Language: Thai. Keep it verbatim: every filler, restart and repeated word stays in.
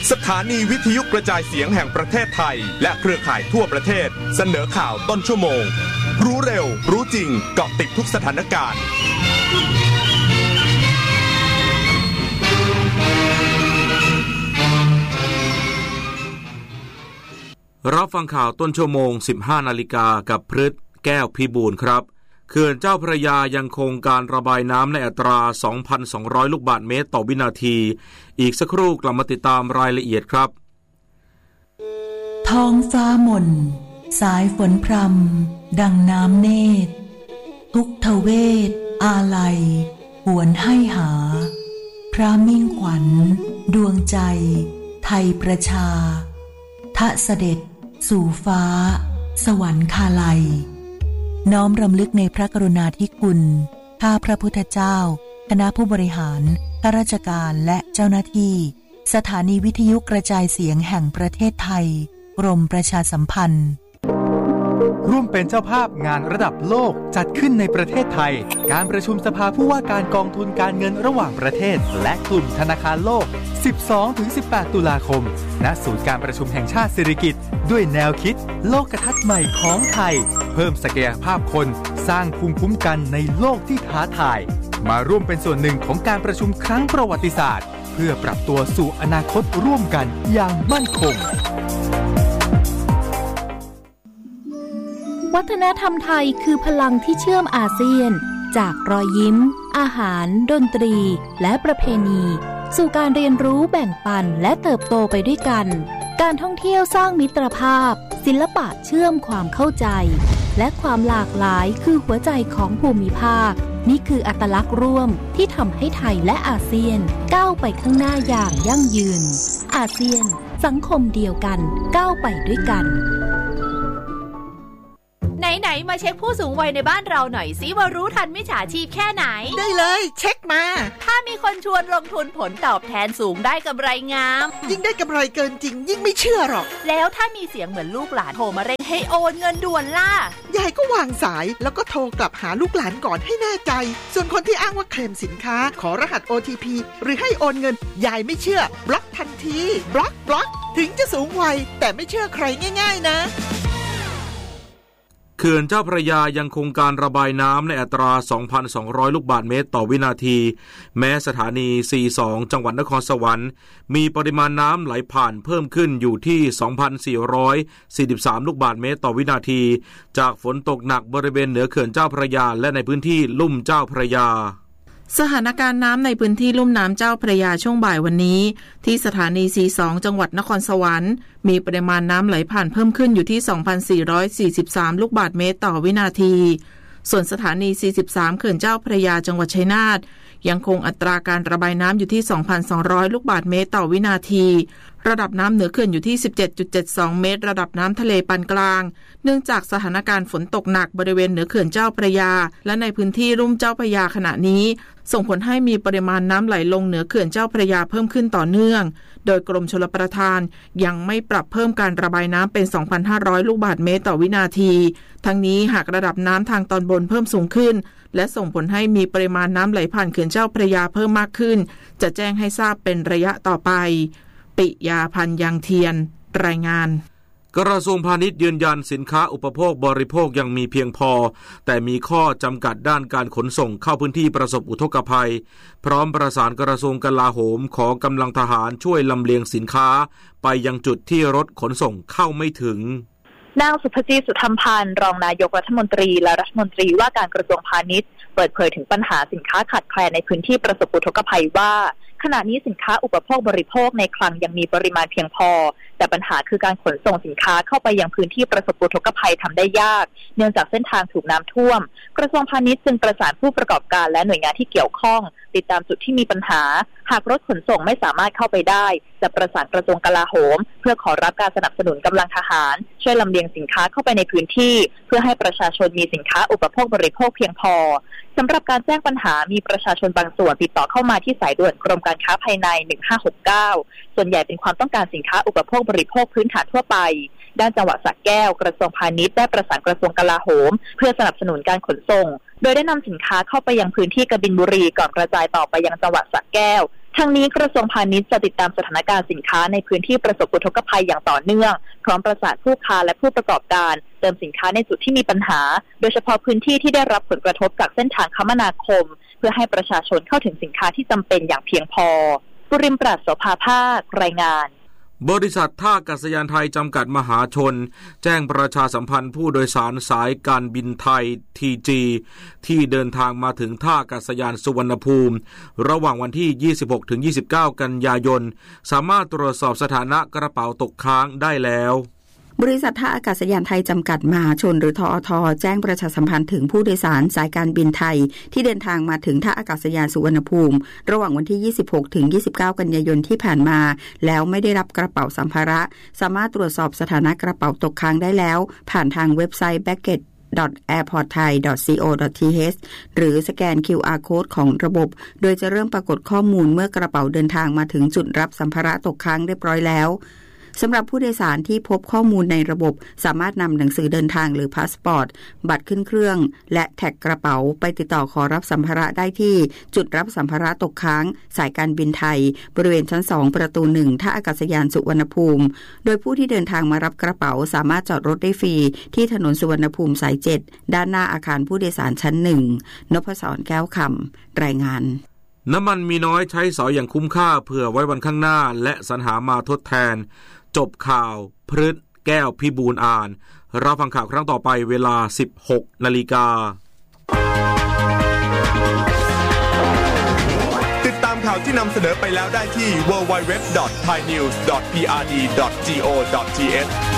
สถานีวิทยุกระจายเสียงแห่งประเทศไทยและเครือข่ายทั่วประเทศเสนอข่าวต้นชั่วโมงรู้เร็วรู้จริงเกาะติดทุกสถานการณ์รับฟังข่าวต้นชั่วโมง สิบห้านาฬิกากับพฤทธิ์แก้วพิบูลครับเขื่อนเจ้าพระยายังคงการระบายน้ำในอัตรา สองพันสองร้อย ลูกบาศก์เมตรต่อวินาทีอีกสักครู่กลับมาติดตามรายละเอียดครับท้องฟ้ามนสายฝนพรำดังน้ำเนตรทุกทเวทอาลัยหวนให้หาพระมิ่งขวัญดวงใจไทยประชาทะเสด็จสู่ฟ้าสวรรคาลัยน้อมรำลึกในพระกรุณาธิคุณข้าพระพุทธเจ้าคณะผู้บริหารข้าราชการและเจ้าหน้าที่สถานีวิทยุกระจายเสียงแห่งประเทศไทยกรมประชาสัมพันธ์ร่วมเป็นเจ้าภาพงานระดับโลกจัดขึ้นในประเทศไทยการประชุมสภาผู้ว่าการกองทุนการเงินระหว่างประเทศและกลุ่มธนาคารโลก สิบสองถึงสิบแปด ตุลาคมณศูนย์การประชุมแห่งชาติสิริกิติ์ด้วยแนวคิดโลกทัศน์ใหม่ของไทยเพิ่มศักยภาพคนสร้างภูมิคุ้มกันในโลกที่ท้าทายมาร่วมเป็นส่วนหนึ่งของการประชุมครั้งประวัติศาสตร์เพื่อปรับตัวสู่อนาคตร่วมกันอย่างมั่นคงวัฒนธรรมไทยคือพลังที่เชื่อมอาเซียนจากรอยยิ้มอาหารดนตรีและประเพณีสู่การเรียนรู้แบ่งปันและเติบโตไปด้วยกันการท่องเที่ยวสร้างมิตรภาพศิลปะเชื่อมความเข้าใจและความหลากหลายคือหัวใจของภูมิภาคนี่คืออัตลักษณ์ร่วมที่ทำให้ไทยและอาเซียนก้าวไปข้างหน้าอย่างยั่งยืนอาเซียนสังคมเดียวกันก้าวไปด้วยกันไหนๆมาเช็คผู้สูงวัยในบ้านเราหน่อยสิว่ารู้ทันมิจฉาชีพแค่ไหนได้เลยเช็คมาถ้ามีคนชวนลงทุนผลตอบแทนสูงได้กำไรงามยิ่งได้กำไรเกินจริงยิ่งไม่เชื่อหรอกแล้วถ้ามีเสียงเหมือนลูกหลานโทรมาเร่งให้โอนเงินด่วนล่ะยายก็วางสายแล้วก็โทรกลับหาลูกหลานก่อนให้แน่ใจส่วนคนที่อ้างว่าเคลมสินค้าขอรหัส โอ ที พี หรือให้โอนเงินยายไม่เชื่อบล็อกทันทีบล็อกบล็อกถึงจะสูงวัยแต่ไม่เชื่อใครง่ายๆนะเขื่อนเจ้าพระยายังคงการระบายน้ำในอัตรา สองพันสองร้อย ลูกบาศก์เมตรต่อวินาทีแม้สถานี สี่สิบสอง จังหวัดนครสวรรค์มีปริมาณน้ำไหลผ่านเพิ่มขึ้นอยู่ที่ สองพันสี่ร้อยสี่สิบสาม ลูกบาศก์เมตรต่อวินาทีจากฝนตกหนักบริเวณเหนือเขื่อนเจ้าพระยาและในพื้นที่ลุ่มเจ้าพระยาสถานการณ์น้ำในพื้นที่ลุ่มน้ำเจ้าพระยาช่วงบ่ายวันนี้ที่สถานี สี่สิบสอง จังหวัดนครสวรรค์มีปริมาณน้ำไหลผ่านเพิ่มขึ้นอยู่ที่ สองพันสี่ร้อยสี่สิบสาม ลูกบาศก์เมตรต่อวินาทีส่วนสถานี สี่สิบสาม เขื่อนเจ้าพระยาจังหวัดชัยนาทยังคงอัตราการระบายน้ำอยู่ที่ สองพันสองร้อย ลูกบาศก์เมตรต่อวินาทีระดับน้ำเหนือเขื่อนอยู่ที่ สิบเจ็ดจุดเจ็ดสอง เมตรระดับน้ำทะเลปานกลางเนื่องจากสถานการณ์ฝนตกหนักบริเวณเหนือเขื่อนเจ้าพระยาและในพื้นที่ลุ่มเจ้าพระยาขณะนี้ส่งผลให้มีปริมาณน้ำไหลลงเหนือเขื่อนเจ้าพระยาเพิ่มขึ้นต่อเนื่องโดยกรมชลประทานยังไม่ปรับเพิ่มการระบายน้ำเป็น สองพันห้าร้อย ลูกบาศก์เมตรต่อวินาทีทั้งนี้หากระดับน้ำทางตอนบนเพิ่มสูงขึ้นและส่งผลให้มีปริมาณน้ำไหลผ่านเขื่อนเจ้าพระยาเพิ่มมากขึ้นจะแจ้งให้ทราบเป็นระยะต่อไปปิยาพันธ์ยังเทียนรายงานกระทรวงพาณิชย์ยืนยันสินค้าอุปโภคบริโภคยังมีเพียงพอแต่มีข้อจำกัดด้านการขนส่งเข้าพื้นที่ประสบอุทกภัยพร้อมประสานกระทรวงกลาโหมขอกำลังทหารช่วยลำเลียงสินค้าไปยังจุดที่รถขนส่งเข้าไม่ถึงนางสุภจีสุธรรมพันธ์รองนายกรัฐมนตรีและรัฐมนตรีว่าการกระทรวงพาณิชย์เปิดเผยถึงปัญหาสินค้าขาดแคลนในพื้นที่ประสบอุทกภัยว่าขณะนี้สินค้าอุปโภคบริโภคในคลังยังมีปริมาณเพียงพอแต่ปัญหาคือการขนส่งสินค้าเข้าไปยังพื้นที่ประสบอุทกภัยทำได้ยากเนื่องจากเส้นทางถูกน้ำท่วมกระทรวงพาณิชย์จึงประสานผู้ประกอบการและหน่วยงานที่เกี่ยวข้องติดตามจุดที่มีปัญหาหากรถขนส่งไม่สามารถเข้าไปได้จะประสานกระทรวงกลาโหมเพื่อขอรับการสนับสนุนกำลังทหารช่วยลำเลียงสินค้าเข้าไปในพื้นที่เพื่อให้ประชาชนมีสินค้าอุปโภคบริโภคเพียงพอสำหรับการแจ้งปัญหามีประชาชนบางส่วนติดต่อเข้ามาที่สายด่วนกรมการค้าภายในหนึ่งห้าหกเก้าส่วนใหญ่เป็นความต้องการสินค้าอุปโภคบริโภคพื้นฐานทั่วไปด้านจังหวัดสระแก้วกระทรวงพาณิชย์ได้ประสานกระทรวงกลาโหมเพื่อสนับสนุนการขนส่งโดยได้นำสินค้าเข้าไปยังพื้นที่กบินบุรีก่อนกระจายต่อไปยังจังหวัดสระแก้วทางนี้กระทรวงพาณิชย์จะติดตามสถานการณ์สินค้าในพื้นที่ประสบอุทกภัยอย่างต่อเนื่องพร้อมประสานผู้ค้าและผู้ประกอบการเติมสินค้าในจุดที่มีปัญหาโดยเฉพาะพื้นที่ที่ได้รับผลกระทบจากเส้นทางคมนาคมเพื่อให้ประชาชนเข้าถึงสินค้าที่จำเป็นอย่างเพียงพอปุริมปราศโสภาภาครายงานบริษัทท่าอากาศยานไทยจำกัดมหาชนแจ้งประชาสัมพันธ์ผู้โดยสารสายการบินไทย ที จี ที่เดินทางมาถึงท่าอากาศยานสุวรรณภูมิระหว่างวันที่ ยี่สิบหกถึงยี่สิบเก้า กันยายนสามารถตรวจสอบสถานะกระเป๋าตกค้างได้แล้วบริษัทท่าอากาศยานไทยจำกัดมหาชนหรือทอทแจ้งประชาสัมพันธ์ถึงผู้โดยสารสายการบินไทยที่เดินทางมาถึงท่าอากาศยานสุวรรณภูมิระหว่างวันที่ ยี่สิบหกถึงยี่สิบเก้า กันยายนที่ผ่านมาแล้วไม่ได้รับกระเป๋าสัมภาระสามารถตรวจสอบสถานะกระเป๋าตกค้างได้แล้วผ่านทางเว็บไซต์ baggage ดอท แอร์พอร์ตไทย ดอท ซี โอ ดอท ที เอช หรือสแกน คิว อาร์ Code ของระบบโดยจะเริ่มปรากฏข้อมูลเมื่อกระเป๋าเดินทางมาถึงจุดรับสัมภาระตกค้างเรียบร้อยแล้วสำหรับผู้โดยสารที่พบข้อมูลในระบบสามารถนำหนังสือเดินทางหรือพาสปอร์ตบัตรขึ้นเครื่องและแท็กกระเป๋าไปติดต่อขอรับสัมภาระได้ที่จุดรับสัมภาระตกค้างสายการบินไทยบริเวณชั้นสองประตูหนึ่งท่าอากาศยานสุวรรณภูมิโดยผู้ที่เดินทางมารับกระเป๋าสามารถจอดรถได้ฟรีที่ถนนสุวรรณภูมิสายเจ็ดด้านหน้าอาคารผู้โดยสารชั้นหนึ่งนพศรแก้วคำรายงานน้ำมันมีน้อยใช้สอยอย่างคุ้มค่าเผื่อไว้วันข้างหน้าและสรรหามาทดแทนจบข่าวพฤษแก้วพิบูลอ่านรับฟังข่าวครั้งต่อไปเวลา สิบหกนาฬิกาติดตามข่าวที่นำเสนอไปแล้วได้ที่ ดับเบิลยู ดับเบิลยู ดับเบิลยู ดอท ไทยนิวส์ ดอท พี อาร์ ดี ดอท จี โอ ดอท ที เอช